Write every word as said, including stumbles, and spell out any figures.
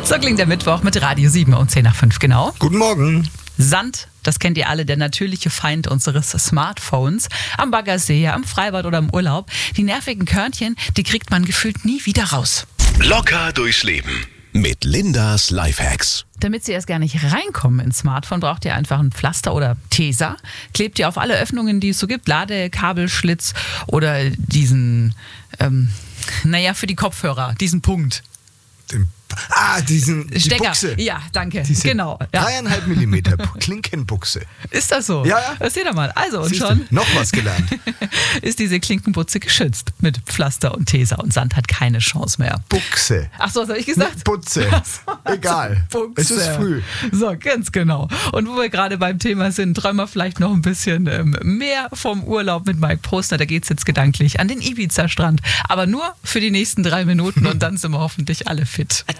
So klingt der Mittwoch mit Radio sieben und zehn nach fünf, genau. Guten Morgen. Sand, das kennt ihr alle, der natürliche Feind unseres Smartphones. Am Baggersee, am Freibad oder im Urlaub. Die nervigen Körnchen, die kriegt man gefühlt nie wieder raus. Locker durchs Leben mit Lindas Lifehacks. Damit sie erst gar nicht reinkommen ins Smartphone, braucht ihr einfach ein Pflaster oder Tesa. Klebt ihr auf alle Öffnungen, die es so gibt, Ladekabelschlitz oder diesen, ähm, naja, für die Kopfhörer, diesen Punkt. Den, ah, diesen die Stecker. Buchse. Ja, danke. Diese genau. Ja. Dreieinhalb Millimeter Klinkenbuchse. Ist das so? Ja, ja. Das seht ihr mal. Also, und Siehst schon du, noch was gelernt. ist diese Klinkenbutze geschützt mit Pflaster und Tesa und Sand hat keine Chance mehr. Buchse. Ach so, was habe ich gesagt? Nicht Butze. Ach so, also Egal. Buchse. Es ist früh. So, ganz genau. Und wo wir gerade beim Thema sind, träumen wir vielleicht noch ein bisschen ähm, mehr vom Urlaub mit Mike Postner. Da geht es jetzt gedanklich an den Ibiza-Strand. Aber nur für die nächsten drei Minuten und dann sind wir hoffentlich alle fit.